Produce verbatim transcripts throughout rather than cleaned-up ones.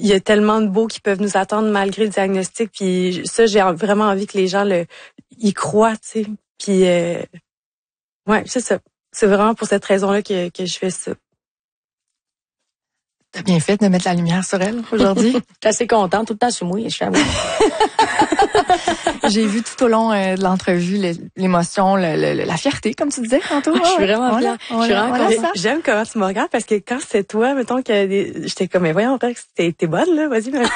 il y a tellement de beaux qui peuvent nous attendre malgré le diagnostic. Puis ça, j'ai vraiment envie que les gens le y croient, tu sais. Puis euh, ouais, c'est ça. C'est vraiment pour cette raison-là que que je fais ça. T'as bien fait de mettre la lumière sur elle aujourd'hui. Je suis assez contente, tout le temps sur moi, je suis J'ai vu tout au long euh, de l'entrevue l'émotion, le, le, la fierté, comme tu disais tantôt. Je suis vraiment fière. Je suis vraiment contente. J'aime comment tu me regardes parce que quand c'est toi, mettons que des... j'étais comme, mais voyons, t'es, t'es bonne, là, vas-y. Mais...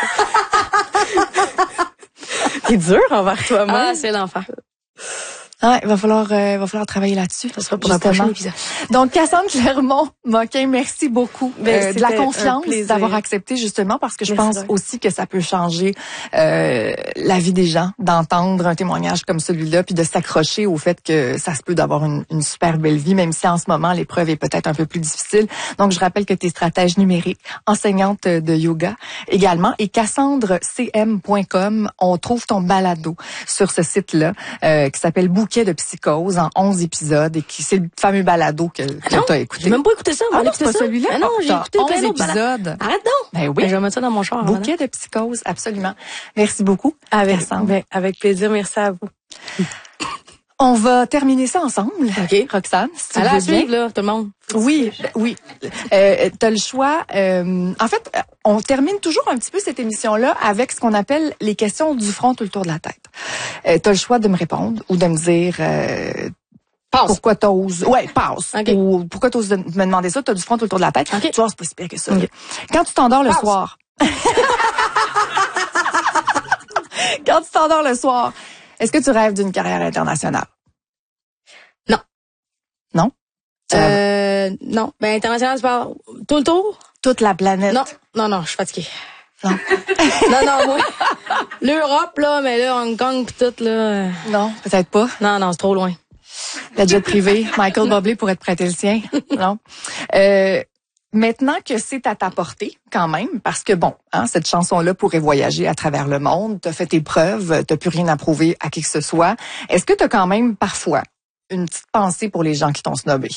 T'es dur envers toi-même. Ah, c'est l'enfer. Ah, il va falloir, euh, va falloir travailler là-dessus. Ça sera pour le prochain épisode. Donc, Cassandre Clermont-Moquin, merci beaucoup euh, de la confiance d'avoir accepté, justement, parce que je merci pense vrai. aussi que ça peut changer euh, la vie des gens, d'entendre un témoignage comme celui-là, puis de s'accrocher au fait que ça se peut d'avoir une, une super belle vie, même si en ce moment, l'épreuve est peut-être un peu plus difficile. Donc, je rappelle que tu es stratège numérique, enseignante de yoga également, et cassandre c m point com, on trouve ton balado sur ce site-là, euh, qui s'appelle Bouquet de psychose en onze épisodes et qui c'est le fameux balado que, que ah tu as écouté. J'ai même pas écouté ça. Ah non, c'est pas ça. celui-là. Ah non, j'ai écouté onze épisodes. Arrête donc. Ben oui. Ben, je vais mettre ça dans mon char. Bouquet hein, de psychose, absolument. Merci beaucoup. Avec, ben, avec plaisir, merci à vous. On va terminer ça ensemble. OK. Roxane, si tu à veux la bien. suivre, là, tout le monde. Oui, oui. Euh, t'as le choix. Euh, en fait, on termine toujours un petit peu cette émission-là avec ce qu'on appelle les questions du front tout le tour de la tête. Euh, t'as le choix de me répondre ou de me dire... Euh, Passe. Pourquoi t'oses? Ouais, passe. Okay. Ou pourquoi t'oses me demander ça? T'as du front tout le tour de la tête. Okay. Tu vois, c'est pas si pire que ça. Okay. Quand tu t'endors le passe. soir. Quand tu t'endors le soir, est-ce que tu rêves d'une carrière internationale? Non. Non? Euh, non. Ben, international, tu parles tout le tour? Toute la planète. Non. Non, non, je suis fatiguée. Non. non, non, moi. L'Europe, là, mais là, Hong Kong pis tout, là. Non, peut-être pas. Non, non, c'est trop loin. La jet privée, Michael Bublé pourrait te prêter le sien. Non. Euh, maintenant que c'est à ta portée, quand même, parce que bon, hein, cette chanson-là pourrait voyager à travers le monde, t'as fait tes preuves, t'as plus rien à prouver à qui que ce soit. Est-ce que t'as quand même, parfois, une petite pensée pour les gens qui t'ont snobé?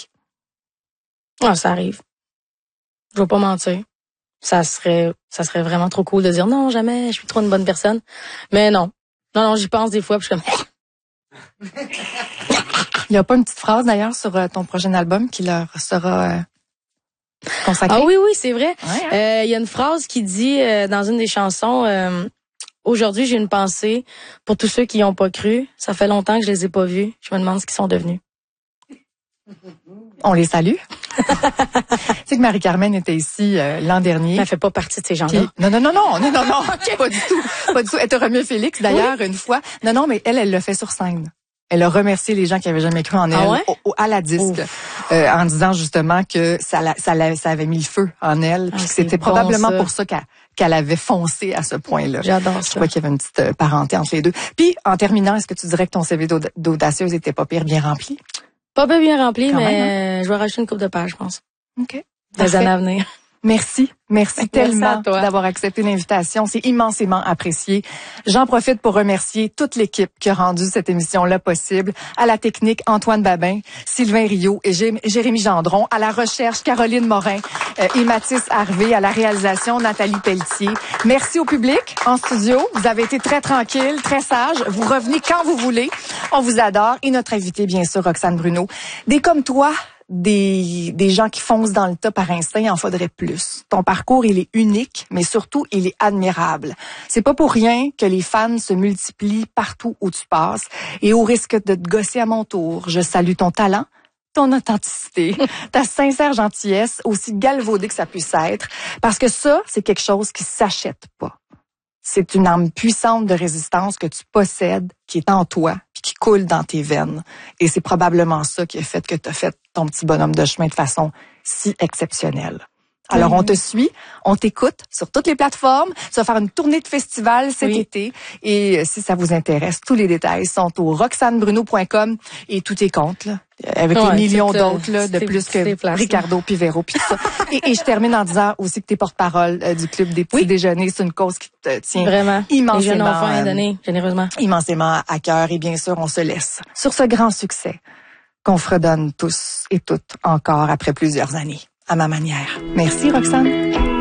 Ah, ça arrive. Je vais pas mentir. Ça serait, ça serait vraiment trop cool de dire non, jamais, je suis trop une bonne personne. Mais non. Non, non, j'y pense des fois, puis je suis comme... Il y a pas une petite phrase d'ailleurs sur euh, ton prochain album qui leur sera euh, consacrée? Ah oui, oui, c'est vrai. Il ouais, hein? euh, y a une phrase qui dit euh, dans une des chansons euh, aujourd'hui, j'ai une pensée pour tous ceux qui y ont pas cru. Ça fait longtemps que je les ai pas vus. Je me demande ce qu'ils sont devenus. On les salue. Tu sais que Marie-Carmen était ici euh, l'an dernier. Elle fait pas partie de ces gens-là. Puis, non, non, non, non, non, non, non, okay. Pas du tout, pas du tout. Elle te remet Félix d'ailleurs oui. une fois. Non, non, mais elle, elle l'a fait sur scène. Elle a remercié les gens qui avaient jamais cru en elle ah ouais? au, au, à la disque, euh, en disant justement que ça, la, ça, la, ça avait mis le feu en elle. Puis ah, c'était bon, probablement ça. pour ça qu'elle, qu'elle avait foncé à ce point-là. J'adore ça. Je crois qu'il y avait une petite parenté entre les deux. Puis, en terminant, est-ce que tu dirais que ton C V d'audacieuse était pas pire bien rempli? Pas peu bien rempli, Quand mais même, hein? je vais rajouter une coupe de pages, je pense. OK. Les années à venir. Merci. Merci, Merci tellement d'avoir accepté l'invitation. C'est immensément apprécié. J'en profite pour remercier toute l'équipe qui a rendu cette émission-là possible. À la technique, Antoine Babin, Sylvain Rio et Jérémy Gendron. À la recherche, Caroline Morin euh, et Mathis Harvey. À la réalisation, Nathalie Pelletier. Merci au public en studio. Vous avez été très tranquille, très sage. Vous revenez quand vous voulez. On vous adore. Et notre invité, bien sûr, Roxane Bruno. Des comme toi, Des, des gens qui foncent dans le tas par instinct, il en faudrait plus. Ton parcours, il est unique, mais surtout, il est admirable. C'est pas pour rien que les fans se multiplient partout où tu passes. Et au risque de te gosser à mon tour, je salue ton talent, ton authenticité, ta sincère gentillesse, aussi galvaudée que ça puisse être. Parce que ça, c'est quelque chose qui s'achète pas. C'est une arme puissante de résistance que tu possèdes, qui est en toi, puis qui coule dans tes veines. Et c'est probablement ça qui a fait que tu as fait ton petit bonhomme de chemin de façon si exceptionnelle. Alors, on te suit, on t'écoute sur toutes les plateformes. Tu vas faire une tournée de festival cet oui. été. Et si ça vous intéresse, tous les détails sont au roxane bruno point com et tous tes comptes, là, avec ouais, les millions d'autres là, de plus que places, Ricardo puis Véro puis tout ça. et, et je termine en disant aussi que t'es porte-parole euh, du Club des petits oui. déjeuners. C'est une cause qui te tient vraiment immensément, les jeunes enfants euh, donnés, généreusement. immensément à cœur. Et bien sûr, on se laisse sur ce grand succès qu'on fredonne tous et toutes encore après plusieurs années. À ma manière. Merci, Roxane.